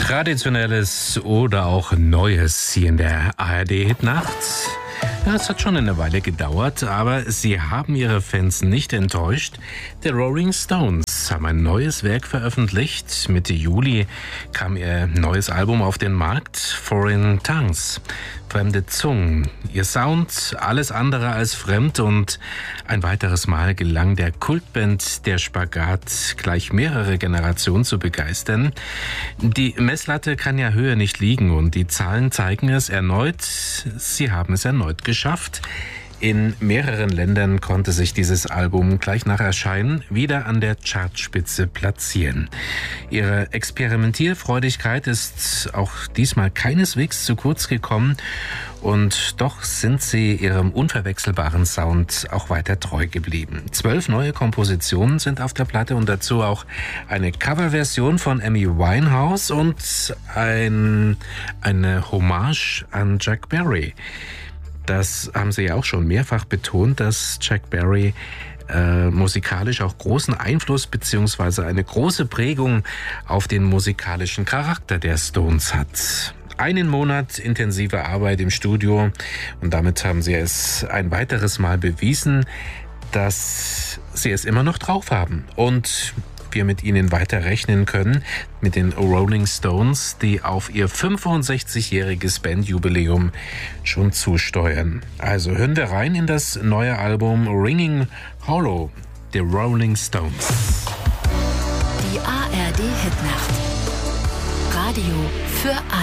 Traditionelles oder auch Neues hier in der ARD-Hitnacht. Ja, es hat schon eine Weile gedauert, aber sie haben ihre Fans nicht enttäuscht. Die Rolling Stones haben ein neues Werk veröffentlicht. Mitte Juli kam ihr neues Album auf den Markt, Foreign Tongues, fremde Zungen. Ihr Sound, alles andere als fremd, und ein weiteres Mal gelang der Kultband der Spagat, gleich mehrere Generationen zu begeistern. Die Messlatte kann ja höher nicht liegen, und die Zahlen zeigen es erneut. Sie haben es erneut geschafft. In mehreren Ländern konnte sich dieses Album gleich nach Erscheinen wieder an der Chartspitze platzieren. Ihre Experimentierfreudigkeit ist auch diesmal keineswegs zu kurz gekommen, und doch sind sie ihrem unverwechselbaren Sound auch weiter treu geblieben. 12 neue Kompositionen sind auf der Platte und dazu auch eine Coverversion von Amy Winehouse und eine Hommage an Chuck Berry. Das haben sie ja auch schon mehrfach betont, dass Chuck Berry musikalisch auch großen Einfluss bzw. eine große Prägung auf den musikalischen Charakter der Stones hat. Einen Monat intensive Arbeit im Studio, und damit haben sie es ein weiteres Mal bewiesen, dass sie es immer noch drauf haben und wir mit ihnen weiter rechnen können, mit den Rolling Stones, die auf ihr 65-jähriges Bandjubiläum schon zusteuern. Also hören wir rein in das neue Album Ringing Hollow, The Rolling Stones. Die ARD Hitnacht. Radio für alle.